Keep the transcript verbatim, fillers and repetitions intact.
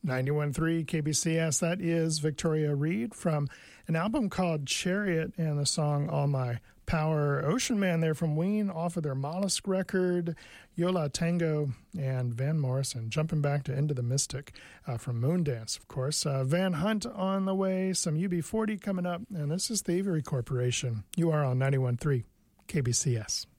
ninety-one point three K B C S, that is Victoria Reed from an album called Chariot and the song All My Power. Ocean Man there from Ween off of their Mollusk record, Yola Tango, and Van Morrison. Jumping back to Into the Mystic uh, from Moondance, of course. Uh, Van Hunt on the way, some U B forty coming up, and this is the Avery Corporation. You are on ninety-one point three K B C S.